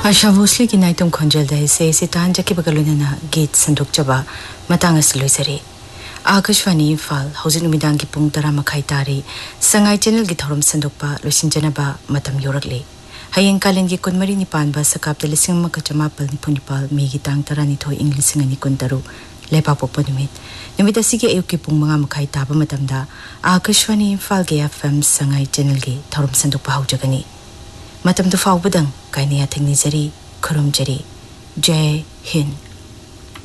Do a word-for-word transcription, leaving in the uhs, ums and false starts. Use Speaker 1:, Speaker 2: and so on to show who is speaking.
Speaker 1: आशा भोसले की नाइटम खंजल दे से से तान जके बगलुना गीत संदुक चबा मतंग असलोइसरी आकाशवाणी इम्फाल हौजिक नुमिदांग की पुंग तरा मखाई तारी संगाई चैनल की थौरम संदुकपा लोसिंजनबा मतम योरकले हयेंग कालेन की कुनमरी निपान बा सकाप लिसिंग मक चमापल निपुनिपाल मेगी तांग तरा निथोय इंग्लिसिंग नि कुनतरु लेपा पोप नुमित नुमित असिगे अयुक की पुंग मंगा मखाई ताबा मतमदा आकाशवाणी इम्फाल के एफएम संगाई चैनल की थौरम संदुकपा हौजगनी मतम तो फाउबदंग कायनिया थेंगनिजरी खुरुमजरी जय हिंद।